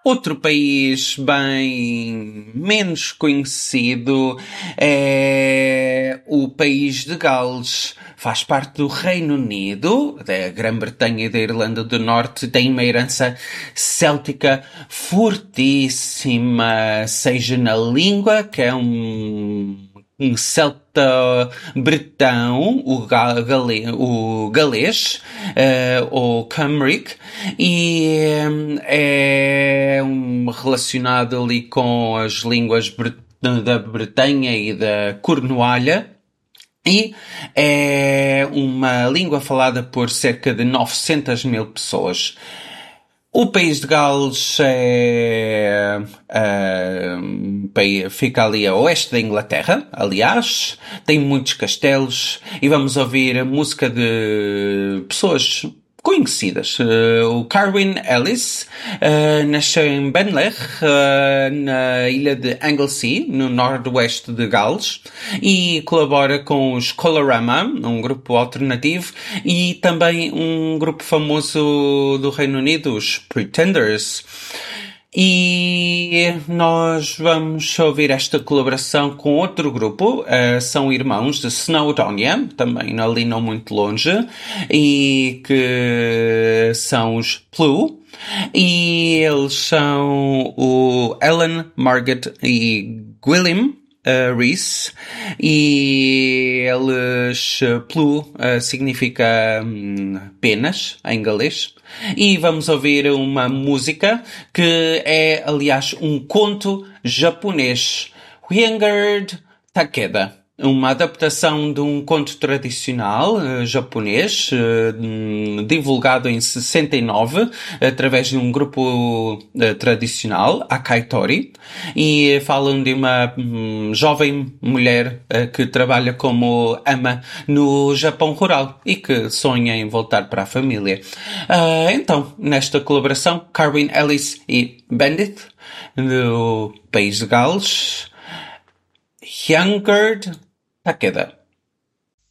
Outro país bem menos conhecido é o país de Gales. Faz parte do Reino Unido, da Grã-Bretanha e da Irlanda do Norte. Tem uma herança céltica fortíssima, seja na língua, que é um celta bretão, o galês, ou Cymric, e relacionado ali com as línguas da Bretanha e da Cornualha. E é uma língua falada por cerca de 900 mil pessoas. O país de Gales fica ali a oeste da Inglaterra, aliás, tem muitos castelos e vamos ouvir a música de pessoas conhecidas. O Carwyn Ellis nasceu em Benlech, na ilha de Anglesey, no noroeste de Gales, e colabora com os Colorama, um grupo alternativo, e também um grupo famoso do Reino Unido, os Pretenders. E nós vamos ouvir esta colaboração com outro grupo, são irmãos de Snowdonia, também ali não muito longe, e que são os Blue, e eles são o Alan, Margaret e Gwilym Rees, e eles, Plu, significa penas, em galês, e vamos ouvir uma música que é, aliás, um conto japonês, Hyangerd Takeda. Uma adaptação de um conto tradicional japonês, divulgado em 69, através de um grupo tradicional, Akaitori, e falam de uma jovem mulher que trabalha como ama no Japão rural e que sonha em voltar para a família. Então, nesta colaboração, Carwyn Ellis e Bandit, do país de Gales, Hyangerd Takeda.